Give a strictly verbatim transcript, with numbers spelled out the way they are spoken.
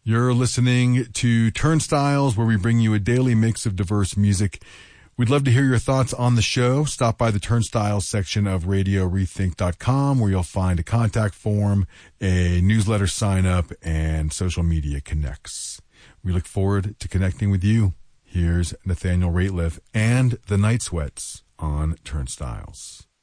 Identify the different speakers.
Speaker 1: You're listening to Turnstiles, where we bring you a daily mix of diverse music. We'd love to hear your thoughts on the show. Stop by the Turnstiles section of radio rethink dot com, where you'll find a contact form, a newsletter sign up, and social media connects. We look forward to connecting with you. Here's Nathaniel Rateliff and the Night Sweats on Turnstiles.